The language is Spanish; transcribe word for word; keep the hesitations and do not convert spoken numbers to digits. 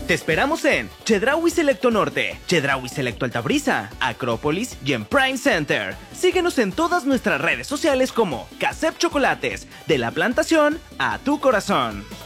Te esperamos en Chedraui Selecto Norte, Chedraui Selecto Altabrisa, Acrópolis y en Prime Center. Síguenos en todas nuestras redes sociales como Casep Chocolates, de la plantación a tu corazón.